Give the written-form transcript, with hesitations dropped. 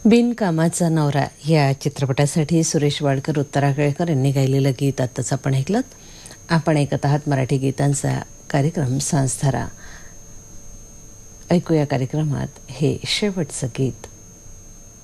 बिनकामाचा नवरा या चित्रपटासाठी सुरेश वाडकर, उत्तरा केळकर यांनी गायलेलं गीत आत्ताच आपण ऐकलं. आपण ऐकत आहात मराठी गीतांचा कार्यक्रम सांजधारा. ऐकूया कार्यक्रमात हे शेवटचं गीत.